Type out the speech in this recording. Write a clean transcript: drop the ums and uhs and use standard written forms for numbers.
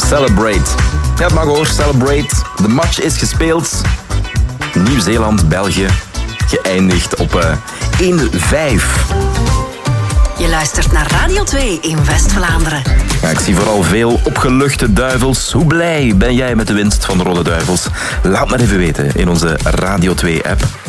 Celebrate. Ja, het mag hoor, Celebrate. De match is gespeeld. Nieuw-Zeeland, België, geëindigd op 1-5. Je luistert naar Radio 2 in West-Vlaanderen. Ja, ik zie vooral veel opgeluchte duivels. Hoe blij ben jij met de winst van de Rode Duivels? Laat maar even weten in onze Radio 2-app.